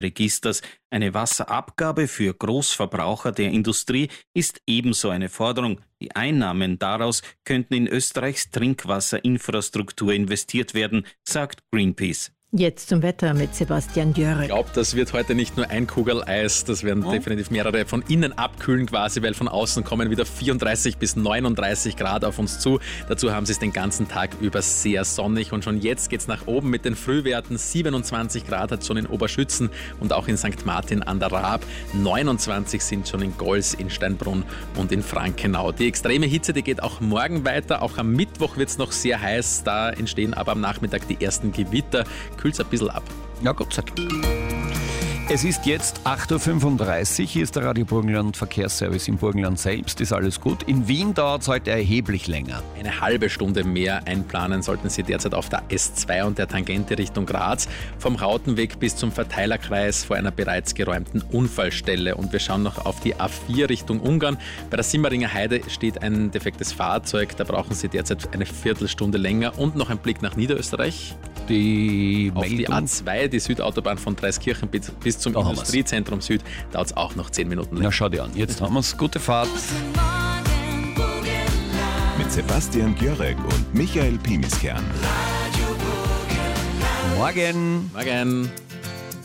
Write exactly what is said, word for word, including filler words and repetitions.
Registers. Eine Wasserabgabe für Großverbraucher der Industrie ist ebenso eine Forderung. Die Einnahmen daraus könnten in Österreichs Trinkwasserinfrastruktur investiert werden, sagt Greenpeace. Jetzt zum Wetter mit Sebastian Jörg. Ich glaube, das wird heute nicht nur ein Kugel Eis, das werden oh. definitiv mehrere von innen abkühlen quasi, weil von außen kommen wieder vierunddreißig bis neununddreißig Grad auf uns zu. Dazu haben sie es den ganzen Tag über sehr sonnig und schon jetzt geht es nach oben mit den Frühwerten. siebenundzwanzig Grad hat schon in Oberschützen und auch in Sankt Martin an der Raab. neunundzwanzig sind schon in Gols, in Steinbrunn und in Frankenau. Die extreme Hitze, die geht auch morgen weiter. Auch am Mittwoch wird es noch sehr heiß. Da entstehen aber am Nachmittag die ersten Gewitter. Kühlt es ein bisschen ab. Ja, Gott sei Dank. Es ist jetzt acht Uhr fünfunddreißig, hier ist der Radio Burgenland Verkehrsservice im Burgenland selbst, ist alles gut. In Wien dauert es heute erheblich länger. Eine halbe Stunde mehr einplanen sollten Sie derzeit auf der S zwei und der Tangente Richtung Graz, vom Rautenweg bis zum Verteilerkreis vor einer bereits geräumten Unfallstelle. Und wir schauen noch auf die A vier Richtung Ungarn. Bei der Simmeringer Heide steht ein defektes Fahrzeug, da brauchen Sie derzeit eine Viertelstunde länger. Und noch ein Blick nach Niederösterreich. Die auf die A zwei, die Südautobahn von Dreiskirchen bis, bis zum da Industriezentrum Süd, dauert es auch noch zehn Minuten länger. Na, schau dir an, jetzt haben wir es. Gute Fahrt. Mit Sebastian Jörg und Michael Pimiskern. Morgen. Morgen.